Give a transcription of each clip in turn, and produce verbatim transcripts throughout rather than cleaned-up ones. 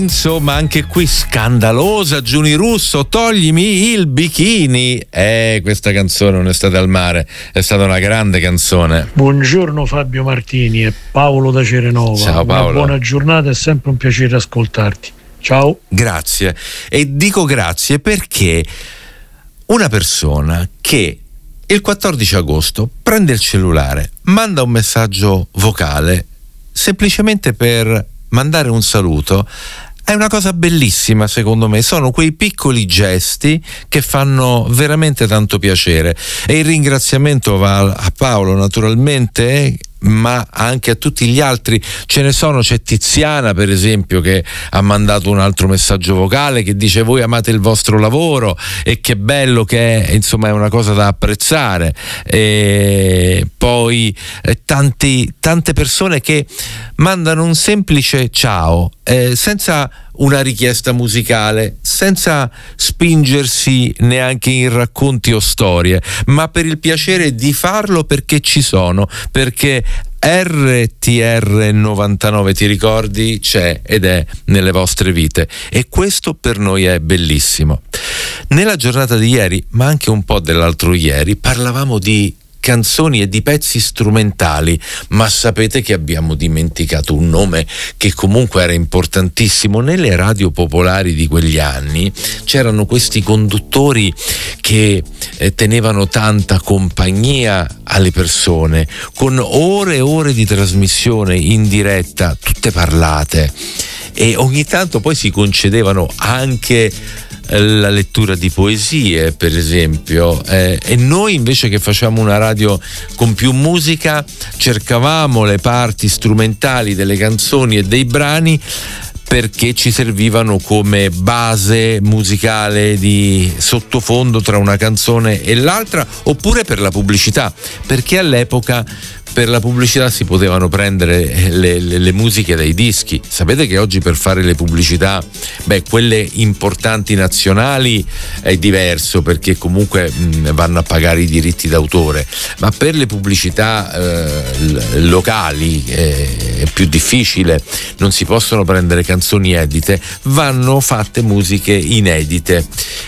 Insomma, anche qui scandalosa. Giuni Russo, toglimi il bikini. Eh, questa canzone Un'estate al mare è stata una grande canzone. Buongiorno Fabio Martini e Paolo da Cerenova. Ciao Paolo. Una buona giornata, è sempre un piacere ascoltarti. Ciao. Grazie. E dico grazie perché una persona che il quattordici agosto prende il cellulare, manda un messaggio vocale semplicemente per mandare un saluto, è una cosa bellissima, secondo me. Sono quei piccoli gesti che fanno veramente tanto piacere, e il ringraziamento va a Paolo naturalmente, ma anche a tutti gli altri. Ce ne sono, c'è Tiziana per esempio che ha mandato un altro messaggio vocale che dice: voi amate il vostro lavoro e che bello che è, insomma è una cosa da apprezzare. E poi eh, tanti, tante persone che mandano un semplice ciao, eh, senza una richiesta musicale, senza spingersi neanche in racconti o storie, ma per il piacere di farlo perché ci sono, perché R T R novantanove, ti ricordi? C'è ed è nelle vostre vite, e questo per noi è bellissimo. Nella giornata di ieri, ma anche un po' dell'altro ieri, parlavamo di canzoni e di pezzi strumentali, ma sapete che abbiamo dimenticato un nome che comunque era importantissimo. Nelle radio popolari di quegli anni c'erano questi conduttori che eh, tenevano tanta compagnia alle persone, con ore e ore di trasmissione in diretta, tutte parlate, e ogni tanto poi si concedevano anche la lettura di poesie, per esempio, eh, e noi invece che facciamo una radio con più musica cercavamo le parti strumentali delle canzoni e dei brani perché ci servivano come base musicale di sottofondo tra una canzone e l'altra, oppure per la pubblicità, perché all'epoca per la pubblicità si potevano prendere le, le, le musiche dai dischi. Sapete che oggi per fare le pubblicità, beh, quelle importanti nazionali è diverso, perché comunque mh, vanno a pagare i diritti d'autore, ma per le pubblicità eh, locali eh, è più difficile, non si possono prendere canzoni edite, vanno fatte musiche inedite,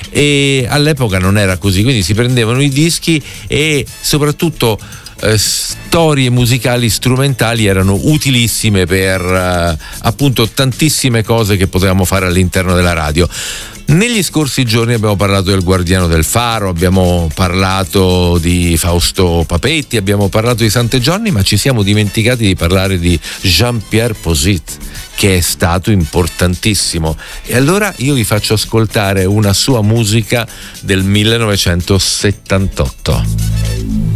e all'epoca non era così, quindi si prendevano i dischi e soprattutto Eh, storie musicali strumentali erano utilissime per eh, appunto tantissime cose che potevamo fare all'interno della radio. Negli scorsi giorni abbiamo parlato del Guardiano del Faro, abbiamo parlato di Fausto Papetti, abbiamo parlato di Sante Gionni, ma ci siamo dimenticati di parlare di Jean-Pierre Posit, che è stato importantissimo. E allora io vi faccio ascoltare una sua musica del millenovecentosettantotto.